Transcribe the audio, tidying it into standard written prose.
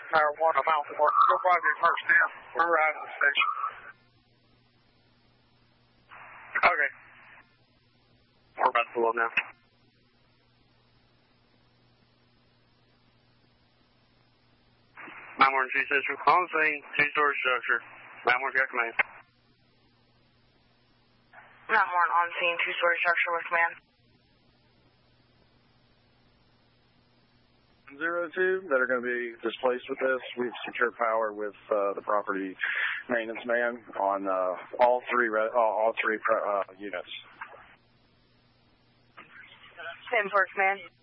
Tower 1, I'm out for Still Project March 10. We're riding the station. Okay. We're about to pull up now. 912 Central, on scene, two-story structure. 912 got command. 911 on scene, two-story structure with command. 02 that are going to be displaced with this. We've secured power with the property maintenance man on all three units. Same for command.